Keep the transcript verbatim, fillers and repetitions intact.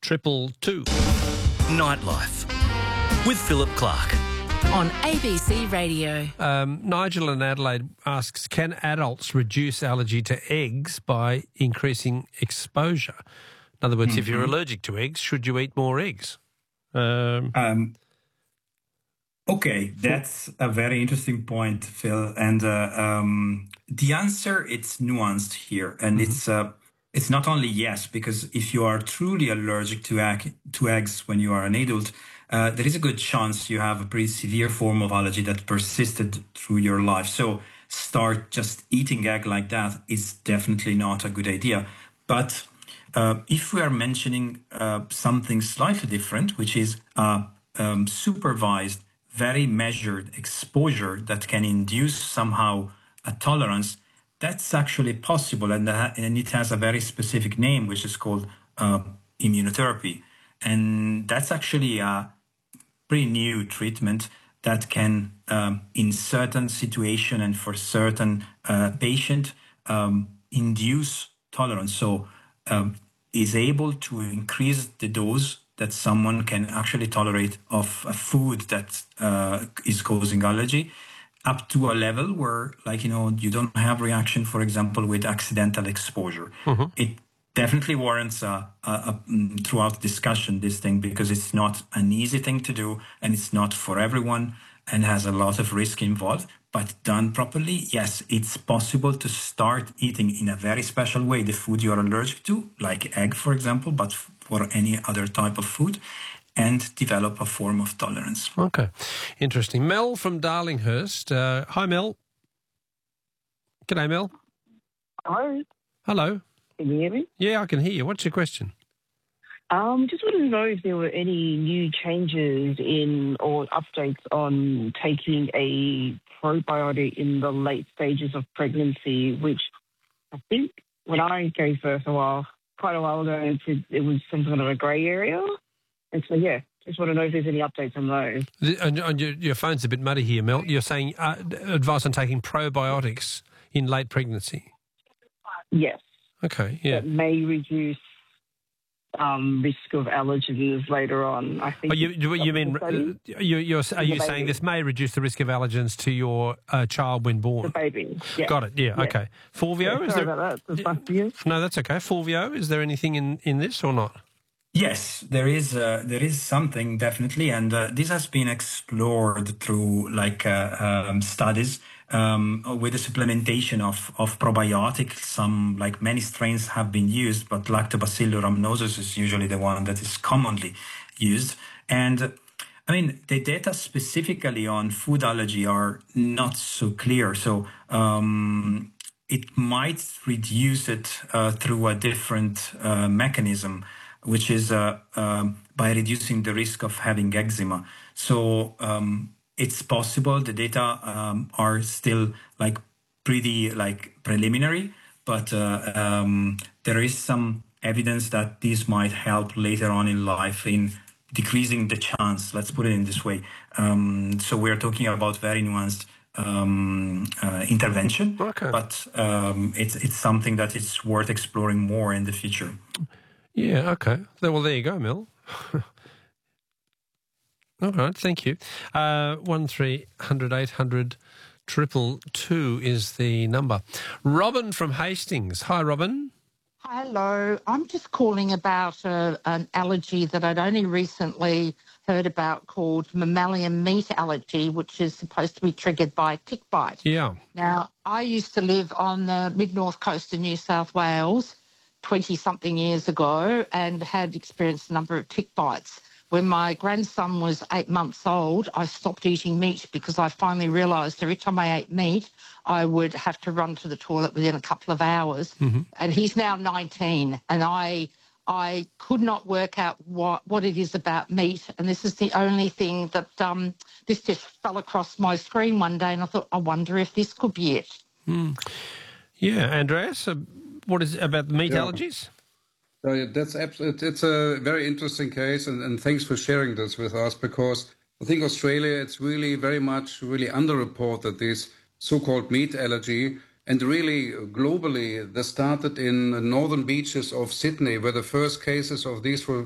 triple two. Nightlife with Philip Clark. On A B C Radio. Um, Nigel in Adelaide asks, can adults reduce allergy to eggs by increasing exposure? In other words, mm-hmm. if you're allergic to eggs, should you eat more eggs? Um, um, okay, that's a very interesting point, Phil. And uh, um, the answer, it's nuanced here. And mm-hmm. it's uh, it's not only yes, because if you are truly allergic to, egg, to eggs when you are an adult, Uh, there is a good chance you have a pretty severe form of allergy that persisted through your life. So start just eating egg like that is definitely not a good idea. But uh, if we are mentioning uh, something slightly different, which is uh, um, supervised, very measured exposure that can induce somehow a tolerance, that's actually possible. And, uh, and it has a very specific name, which is called uh, immunotherapy. And that's actually a pretty new treatment that can, um, in certain situation and for certain uh, patient, um, induce tolerance. So um, is able to increase the dose that someone can actually tolerate of a food that uh, is causing allergy up to a level where, like, you know, you don't have reaction, for example, with accidental exposure. Mm-hmm. It definitely warrants a, a, a throughout discussion, this thing, because it's not an easy thing to do and it's not for everyone and has a lot of risk involved. But done properly, yes, it's possible to start eating in a very special way the food you're allergic to, like egg, for example, but for any other type of food, and develop a form of tolerance. Okay, interesting. Mel from Darlinghurst. Uh, hi, Mel. G'day, Mel. Hello. Hello. Can you hear me? Yeah, I can hear you. What's your question? Um, just wanted to know if there were any new changes in or updates on taking a probiotic in the late stages of pregnancy, which I think when I gave birth a while, quite a while ago, it, it was some sort of a grey area. And so, yeah, just want to know if there's any updates on those. The, and, and your, your phone's a bit muddy here, Mel. You're saying uh, advice on taking probiotics in late pregnancy? Yes. Okay, yeah. That may reduce um, risk of allergens later on. I think. Oh, you, you, you mean uh, you, you're, are you saying this may reduce the risk of allergens to your uh, child when born? The baby. Yeah. Got it. Yeah. yeah. Okay. Fulvio, yeah, is sorry there? About that. That's fine for you. No, that's okay. Fulvio, is there anything in, in this or not? Yes, there is. Uh, there is something definitely, and uh, this has been explored through like uh, um, studies. Um, with the supplementation of, of probiotics, some, like many strains have been used, but Lactobacillus rhamnosus is usually the one that is commonly used. And I mean, the data specifically on food allergy are not so clear. So um, it might reduce it uh, through a different uh, mechanism, which is uh, uh, by reducing the risk of having eczema. So um, it's possible. The data um, are still like pretty like preliminary, but uh, um, there is some evidence that this might help later on in life in decreasing the chance. Let's put it in this way. Um, so we're talking about very nuanced um, uh, intervention, okay. but um, it's it's something that is worth exploring more in the future. Yeah. Okay. Well, there you go, Mel. All right, thank you. Uh, one three hundred eight hundred triple two is the number. Robin from Hastings. Hi, Robin. Hello. I'm just calling about uh, an allergy that I'd only recently heard about called mammalian meat allergy, which is supposed to be triggered by tick bite. Yeah. Now, I used to live on the mid-north coast of New South Wales twenty-something years ago and had experienced a number of tick bites. When my grandson was eight months old, I stopped eating meat because I finally realised every time I ate meat, I would have to run to the toilet within a couple of hours. Mm-hmm. And he's now nineteen, and I I could not work out what, what it is about meat. And this is the only thing that um, this just fell across my screen one day, and I thought, I wonder if this could be it. Mm. Yeah, Andreas, uh, what is it about meat yeah. allergies? Uh, that's absolutely, it's a very interesting case, and, and thanks for sharing this with us, because I think Australia, it's really very much really underreported, this so-called meat allergy. And really, globally, this started in the northern beaches of Sydney, where the first cases of these were